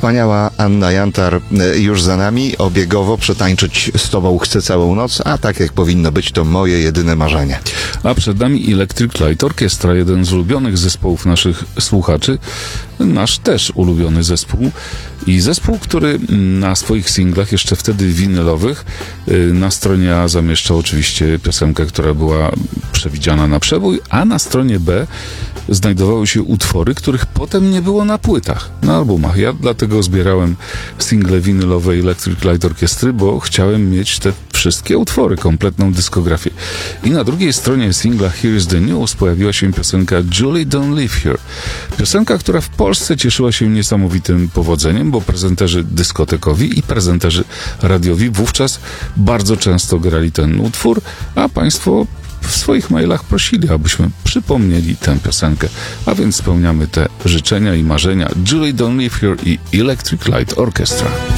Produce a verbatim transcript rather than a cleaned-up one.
Wspaniała Anna Jantar już za nami. Obiegowo przetańczyć z tobą chcę całą noc, a tak jak powinno być, to moje jedyne marzenie. A przed nami Electric Light Orchestra, jeden z ulubionych zespołów naszych słuchaczy, nasz też ulubiony zespół i zespół, który na swoich singlach, jeszcze wtedy winylowych, na stronie A zamieszczał oczywiście piosenkę, która była przewidziana na przebój, a na stronie B znajdowały się utwory, których potem nie było na płytach, na albumach. Ja dlatego zbierałem single winylowe Electric Light Orchestry, bo chciałem mieć te wszystkie utwory, kompletną dyskografię. I na drugiej stronie singla Here is the News pojawiła się piosenka Julie Don't Live Here. Piosenka, która w Polsce cieszyła się niesamowitym powodzeniem, bo prezenterzy dyskotekowi i prezenterzy radiowi wówczas bardzo często grali ten utwór, a państwo w swoich mailach prosili, abyśmy przypomnieli tę piosenkę, a więc spełniamy te życzenia i marzenia. Julie Don't Live Here i Electric Light Orchestra.